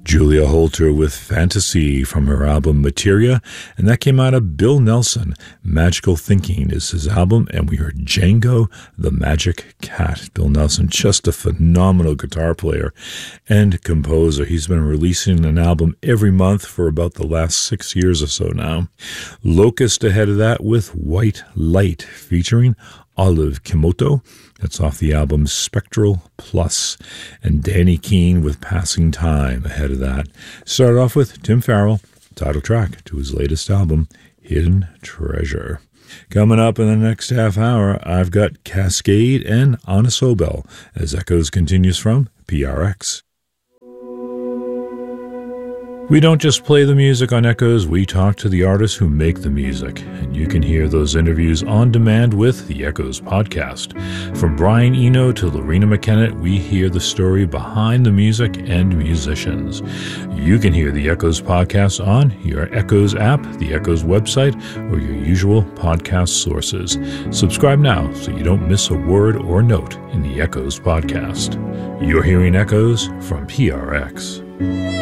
Julia Holter with Fantasy from her album Materia, and that came out of Bill Nelson. Magical Thinking is his album, and we heard Django the Magic Cat. Bill Nelson, just a phenomenal guitar player and composer. He's been releasing an album every month for about the last 6 years or so now. Locust ahead of that with White Light, featuring Olive Kimoto. That's off the album Spectral Plus. And Danny Keane with Passing Time ahead of that. Started off with Tim Farrell, title track to his latest album, Hidden Treasure. Coming up in the next half hour, I've got Cascade and Anna Sobel as Echoes continues from PRX. We don't just play the music on Echoes, we talk to the artists who make the music, and you can hear those interviews on demand with the Echoes podcast. From Brian Eno to Lorena McKenna, we hear the story behind the music and musicians. You can hear the Echoes podcast on your Echoes app, the Echoes website, or your usual podcast sources. Subscribe now so you don't miss a word or note in the Echoes podcast. You're hearing Echoes from PRX.